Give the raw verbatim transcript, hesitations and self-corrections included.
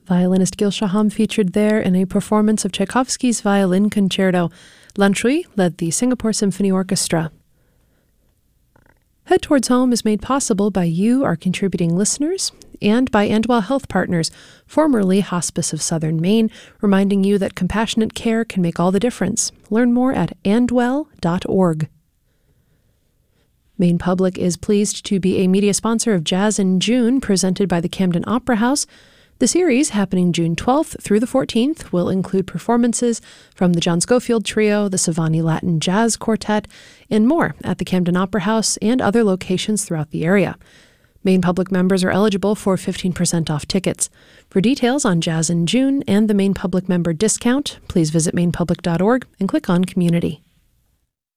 Violinist Gil Shaham featured there in a performance of Tchaikovsky's Violin Concerto. Lan Shui led the Singapore Symphony Orchestra. Head Towards Home is made possible by you, our contributing listeners, and by Andwell Health Partners, formerly Hospice of Southern Maine, reminding you that compassionate care can make all the difference. Learn more at andwell dot org. Maine Public is pleased to be a media sponsor of Jazz in June, presented by the Camden Opera House. The series, happening June twelfth through the fourteenth, will include performances from the John Schofield Trio, the Savani Latin Jazz Quartet, and more at the Camden Opera House and other locations throughout the area. Maine Public members are eligible for fifteen percent off tickets. For details on Jazz in June and the Maine Public member discount, please visit maine public dot org and click on Community.